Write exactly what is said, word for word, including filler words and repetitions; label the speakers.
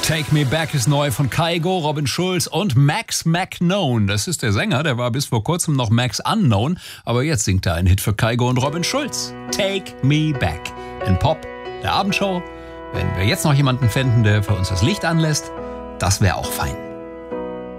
Speaker 1: Take Me Back ist neu von Kygo, Robin Schulz und Max McKnown. Das ist der Sänger, der war bis vor kurzem noch Max Unknown, aber jetzt singt er einen Hit für Kygo und Robin Schulz. Take Me Back. In Pop, der Abendshow. Wenn wir jetzt noch jemanden finden, der für uns das Licht anlässt, das wäre auch fein.